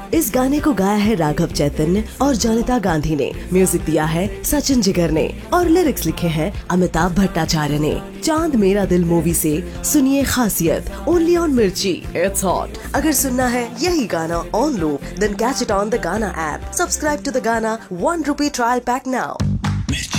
इस गाने को गाया है राघव चैतन्य और जॉनिता गांधी ने, म्यूजिक दिया है सचिन जिगर ने और लिरिक्स लिखे हैं अमिताभ भट्टाचार्य ने। चांद मेरा दिल मूवी से सुनिए खासियत, ओनली ऑन मिर्ची, इट्स हॉट। अगर सुनना है यही गाना on loop, then catch it on the गाना ऐप। सब्सक्राइब टू द गाना ₹1 ट्रायल पैक नाउ।